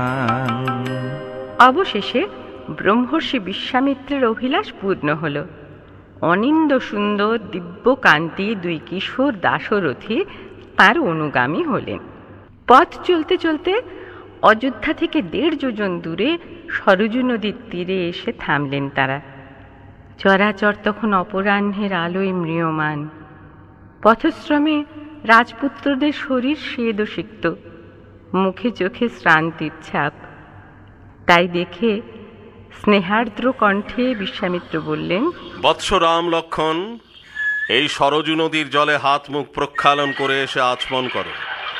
অবশেষে ব্রহ্মর্ষি বিশ্বামিত্রের অভিলাষ পূর্ণ হল। অনিন্দ সুন্দর দিব্যকান্তি দুই কিশোর দাশরথী তার অনুগামী হলেন। পথ চলতে চলতে অযোধ্যা থেকে 1.5 যোজন দূরে সরযূ নদীর তীরে এসে থামলেন তারা। চরাচর তখন অপরাহ্নের আলোয় ম্রিয়মান। পথশ্রমে রাজপুত্রদের শরীর স্বেদসিক্ত, মুখে চোখে শ্রান্তির ছাপ। তাই দেখে স্নেহার্দ্র কণ্ঠে বিশ্বামিত্র বললেন, বৎস রাম লক্ষণ, এই সরযূ নদীর জলে হাত মুখ প্রক্ষালন করে এসে আচমন করো।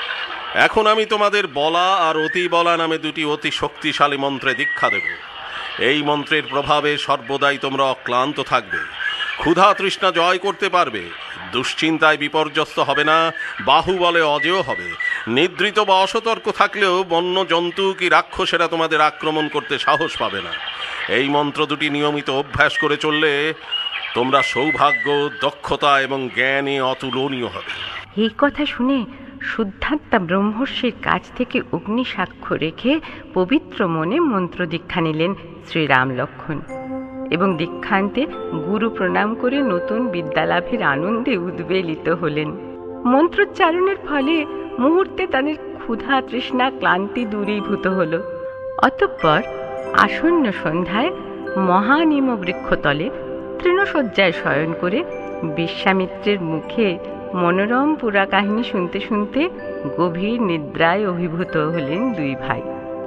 এখন আমি তোমাদের বলা আর অতি বলা নামে 2টি অতি শক্তিশালী মন্ত্রে দীক্ষা দেব। এই মন্ত্রের প্রভাবে সর্বদাই তোমরা অক্লান্ত থাকবে, ক্ষুধা তৃষ্ণা জয় করতে পারবে, দুশ্চিন্তায় বিপর্যস্ত হবে না, বাহুবলে অজেয় হবে। নিদ্রিত বা অসতর্ক থাকলেও বন্য জন্তু কি রাক্ষসেরা তোমাদের আক্রমণ করতে সাহস পাবে না। এই মন্ত্র 2টি নিয়মিত অভ্যাস করে চললে তোমরা সৌভাগ্য, দক্ষতা এবং জ্ঞানে অতুলনীয় হবে। এই কথা শুনে শুদ্ধাত্মা ব্রহ্মর্ষির কাছ থেকে অগ্নি সাক্ষ্য রেখে পবিত্র মনে মন্ত্র দীক্ষা নিলেন শ্রীরাম লক্ষণ এবং দীক্ষান্তে গুরু প্রণাম করে নতুন বিদ্যালাভের আনন্দে উদ্বেলিত হলেন। মন্ত্রোচ্চারণের ফলে মুহূর্তে তাদের ক্ষুধা তৃষ্ণা ক্লান্তি দূরীভূত হল। অতঃপর আসন্ন সন্ধ্যায় মহানিম বৃক্ষতলে তৃণশয্যায় শয়ন করে বিশ্বামিত্রের মুখে মনোরম পুরা কাহিনী শুনতে শুনতে গভীর নিদ্রায় অভিভূত হলেন 2 ভাই।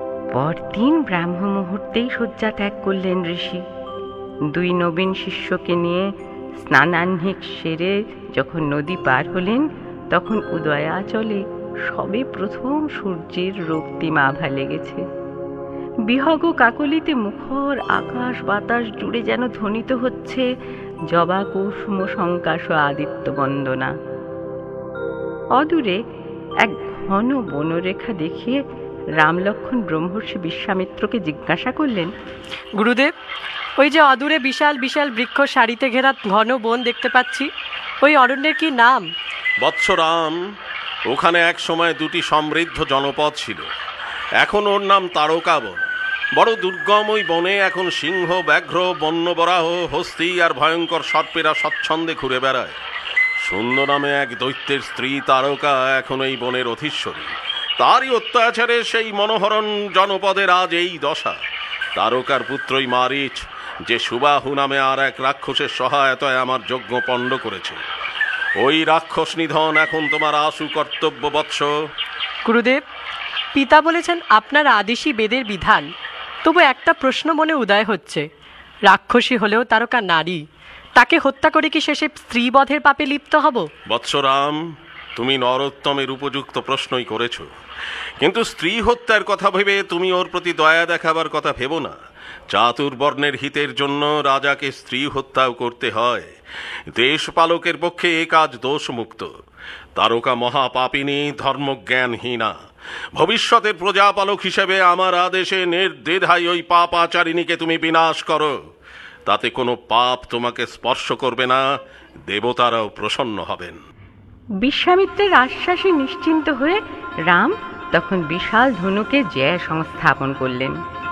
পরদিন ব্রাহ্ম মুহূর্তেই শয্যা ত্যাগ করলেন ঋষি। 2 নবীন শিষ্যকে নিয়ে স্নানাহ্নিক সেরে যখন নদী পার হলেন, তখন উদয়াচলে সবে প্রথম সূর্যের রক্তিম আভা লেগেছে। বিহগ কাকলিতে মুখর আকাশ বাতাস জুড়ে যেন ধ্বনিত হচ্ছে জবা কুসুম সংকাশ আদিত্য বন্দনা। অদূরে এক ঘন বনরেখা দেখিয়ে রামলক্ষণ ব্রহ্মর্ষি বিশ্বামিত্রকে জিজ্ঞাসা করলেন, গুরুদেব, ওই যে অদূরে বিশাল বিশাল বৃক্ষ সারিতে ঘেরা ঘন বন দেখতে পাচ্ছি, ওই অরণ্যের কি নাম? বৎস রাম, ওখানে এক সময় 2টি সমৃদ্ধ জনপদ ছিল। এখন ওর নাম তারকা বন। বড় দুর্গম ওই বনে এখন সিংহ, ব্যাঘ্র, বন্যবরাহ, হস্তি আর ভয়ঙ্কর সর্পেরা স্বচ্ছন্দে ঘুরে বেড়ায়। সুন্দর নামে এক দৈত্যের স্ত্রী তারকা এখন এই বনের অধীশ্বরী। তারই অত্যাচারে সেই মনোহরণ জনপদের আজ এই দশা। তারকার পুত্রই মারিচ, যে সুবাহু নামে আর এক রাক্ষসের সহায়তায় আমার যজ্ঞ পণ্ড করেছে। ওই রাক্ষস নিধন এখন তোমার আশু কর্তব্য বৎস। গুরুদেব, পিতা বলেছেন আপনার আদেশই বেদের বিধান। তবু একটা প্রশ্ন মনে উদয় হচ্ছে, রাক্ষসী হলেও তারকা নারী, তাকে হত্যা করে কি শেষে স্ত্রীবধের পাপে লিপ্ত হব? বৎসরাম, তুমি নরোত্তমের উপযুক্ত প্রশ্নই করেছ, কিন্তু স্ত্রী হত্যার কথা ভেবে তুমি ওর প্রতি দয়া দেখাবার কথা ভেবো না। চাতুর্বর্ণের হিতের জন্য রাজাকে স্ত্রী হত্যাও করতে হয়। দেশপালকের পক্ষে এ কাজ দোষমুক্ত। তারকা মহাপাপিনী, ধর্মজ্ঞানহীনা। ভবিষ্যতের প্রজাপালক হিসেবে আমার আদেশে নির্দ্বিধায় ওই পাপাচারিণীকে তুমি বিনাশ করো। তাতে কোনো পাপ তোমাকে স্পর্শ করবে না, দেবতারাও প্রসন্ন হবেন। বিশ্বামিত্রের আশ্বাসে নিশ্চিন্ত হয়ে রাম তখন বিশাল ধনুকে জয় সংস্থাপন করলেন।